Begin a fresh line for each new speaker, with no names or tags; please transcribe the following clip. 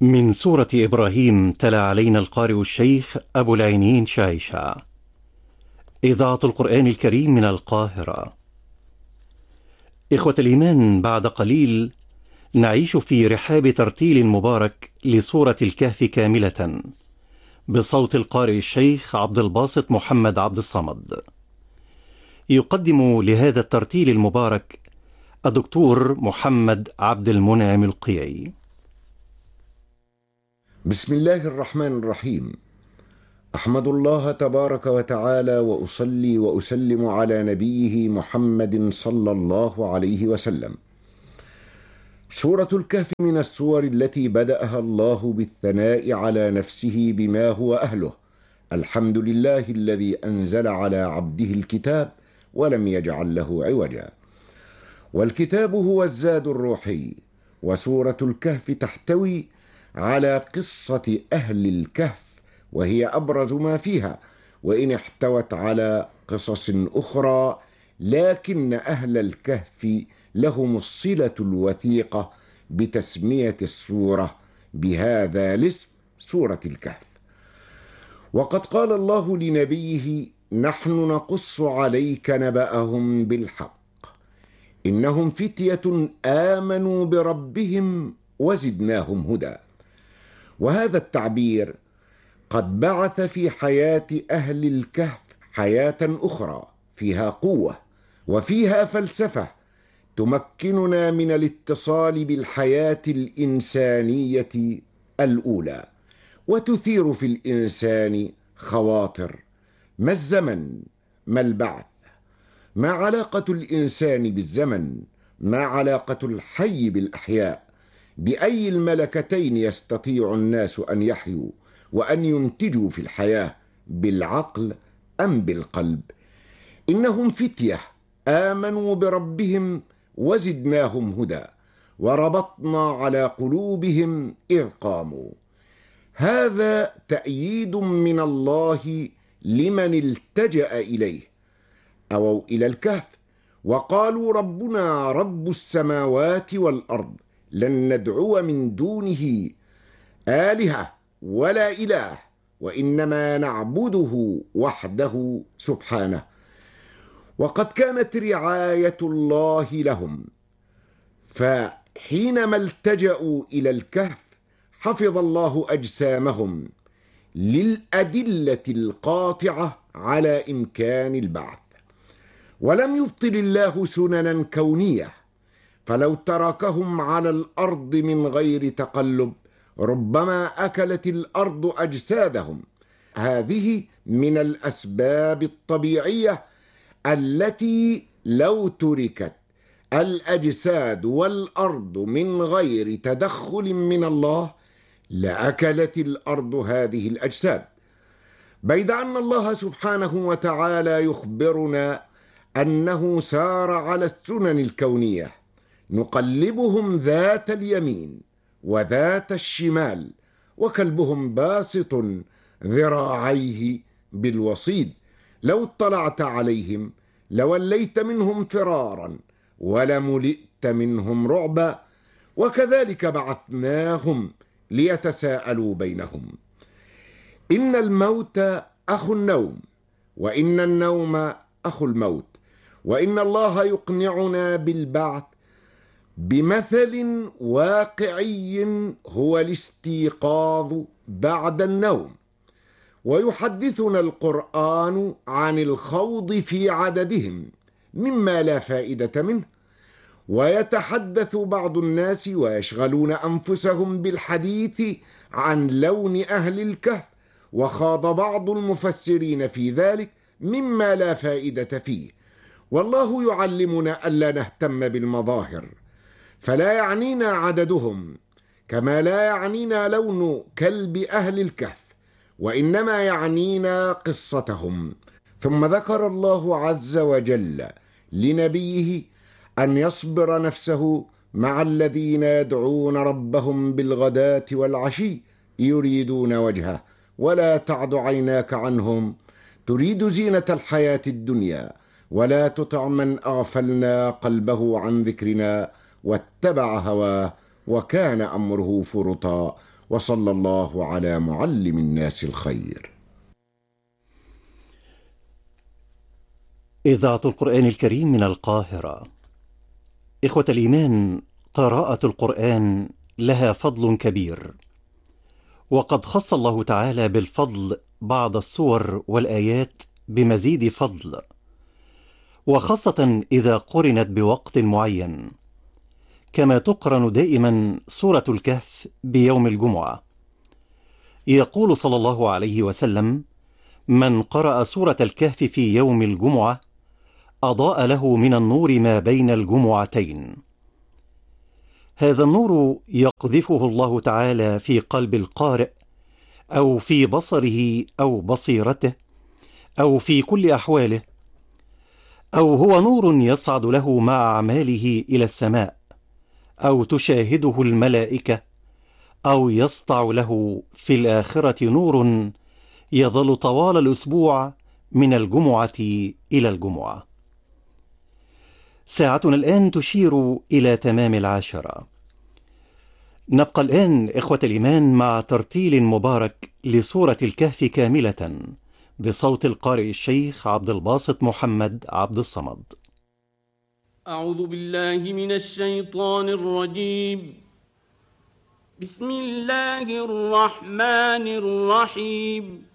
من سورة إبراهيم تلا علينا القارئ الشيخ أبو العينين شايشة. إذاعة القرآن الكريم من القاهرة. إخوة الإيمان، بعد قليل نعيش في رحاب ترتيل مبارك لسورة الكهف كاملة بصوت القارئ الشيخ عبد الباسط محمد عبد الصمد. يقدم لهذا الترتيل المبارك الدكتور محمد عبد المنعم القيعي.
بسم الله الرحمن الرحيم. أحمد الله تبارك وتعالى وأصلي وأسلم على نبيه محمد صلى الله عليه وسلم. سورة الكهف من السور التي بدأها الله بالثناء على نفسه بما هو أهله. الحمد لله الذي أنزل على عبده الكتاب ولم يجعل له عوجا. والكتاب هو الزاد الروحي، وسورة الكهف تحتوي على قصة أهل الكهف، وهي أبرز ما فيها، وإن احتوت على قصص أخرى، لكن أهل الكهف لهم الصلة الوثيقة بتسمية السورة بهذا الاسم، سورة الكهف. وقد قال الله لنبيه: نحن نقص عليك نبأهم بالحق، إنهم فتية آمنوا بربهم وزدناهم هدى. وهذا التعبير قد بعث في حياة أهل الكهف حياة أخرى فيها قوة وفيها فلسفة تمكننا من الاتصال بالحياة الإنسانية الأولى، وتثير في الإنسان خواطر: ما الزمن؟ ما البعث؟ ما علاقة الإنسان بالزمن؟ ما علاقة الحي بالأحياء؟ بأي الملكتين يستطيع الناس أن يحيوا وأن ينتجوا في الحياة، بالعقل أم بالقلب؟ إنهم فتية آمنوا بربهم وزدناهم هدى، وربطنا على قلوبهم إذ قاموا. هذا تأييد من الله لمن التجأ إليه. أووا إلى الكهف وقالوا: ربنا رب السماوات والأرض، لن ندعو من دونه آلهة ولا إله، وإنما نعبده وحده سبحانه. وقد كانت رعاية الله لهم، فحينما التجأوا إلى الكهف حفظ الله أجسامهم للأدلة القاطعة على إمكان البعث. ولم يبطل الله سننا كونية، فلو تركهم على الأرض من غير تقلب ربما أكلت الأرض أجسادهم. هذه من الأسباب الطبيعية التي لو تركت الأجساد والأرض من غير تدخل من الله لأكلت الأرض هذه الأجساد. بيد أن الله سبحانه وتعالى يخبرنا أنه سار على السنن الكونية، نقلبهم ذات اليمين وذات الشمال، وكلبهم باسط ذراعيه بالوصيد. لو اطلعت عليهم لوليت منهم فرارا ولملئت منهم رعبا، وكذلك بعثناهم ليتساءلوا بينهم. إن الموت أخو النوم، وإن النوم أخو الموت، وإن الله يقنعنا بالبعث بمثل واقعي هو الاستيقاظ بعد النوم. ويحدثنا القرآن عن الخوض في عددهم مما لا فائدة منه، ويتحدث بعض الناس ويشغلون أنفسهم بالحديث عن لون أهل الكهف، وخاض بعض المفسرين في ذلك مما لا فائدة فيه. والله يعلمنا ألا نهتم بالمظاهر، فلا يعنينا عددهم كما لا يعنينا لون كلب أهل الكهف، وإنما يعنينا قصتهم. ثم ذكر الله عز وجل لنبيه أن يصبر نفسه مع الذين يدعون ربهم بالغداة والعشي يريدون وجهه، ولا تعد عيناك عنهم تريد زينة الحياة الدنيا، ولا تطع من أغفلنا قلبه عن ذكرنا واتبع هواه وكان أمره فرطا، وصلى الله على معلم الناس الخير.
إذاعة القرآن الكريم من القاهرة. إخوة الإيمان، قراءة القرآن لها فضل كبير، وقد خص الله تعالى بالفضل بعض السور والآيات بمزيد فضل، وخاصة إذا قرنت بوقت معين، كما تقرن دائما سورة الكهف بيوم الجمعة. يقول صلى الله عليه وسلم: من قرأ سورة الكهف في يوم الجمعة أضاء له من النور ما بين الجمعتين. هذا النور يقذفه الله تعالى في قلب القارئ، أو في بصره أو بصيرته، أو في كل أحواله، أو هو نور يصعد له مع أعماله إلى السماء، أو تشاهده الملائكة، أو يسطع له في الآخرة نور يظل طوال الأسبوع من الجمعة إلى الجمعة. ساعتنا الآن تشير إلى تمام 10. نبقى الآن إخوة الإيمان مع ترتيل مبارك لسورة الكهف كاملة بصوت القارئ الشيخ عبد الباسط محمد عبد الصمد.
أعوذ بالله من الشيطان الرجيم. بسم الله الرحمن الرحيم.